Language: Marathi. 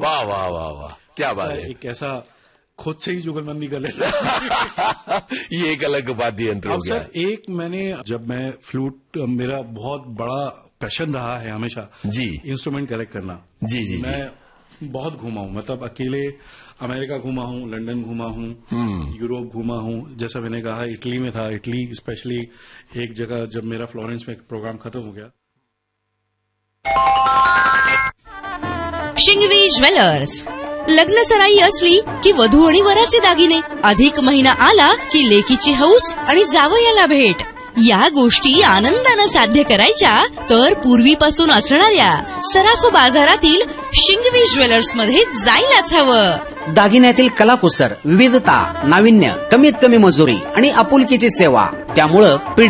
वाह वाह वाह वाह, क्या बात है। एक ऐसा खुद से ही जुगलबंदी कर लेता ये एक अलग वाद्य यंत्र हो अब गया सर एक मैंने जब मैं फ्लूट मेरा बहुत बड़ा पैशन रहा है हमेशा जी इंस्ट्रूमेंट कलेक्ट करना। जी जी मैं बहुत घूमा हूं, मतलब अकेले अमेरिका घूमा हूं, लंदन घूमा हूं, यूरोप घूमा हूं। जैसा मैंने कहा इटली में था, इटली स्पेशली एक जगह जब मेरा फ्लोरेंस में प्रोग्राम खत्म हो गया। शिंगवी ज्वेलर्स, लग्न सराई असली की वधू आणि वराचे दागिने, अधिक महिना आला की लेकीची हौस आणि जावयाला भेट, या गोष्टी आनंदानं साध्य करायच्या तर पूर्वीपासून असणाऱ्या सराफ बाजारातील शिंगवी ज्वेलर्स मध्ये जायलाच हवं। दागिन्यातील कलाकुसर, विविधता, नाविन्य, कमीत कमी मजुरी आणि आपुलकीची सेवा, त्यामुळं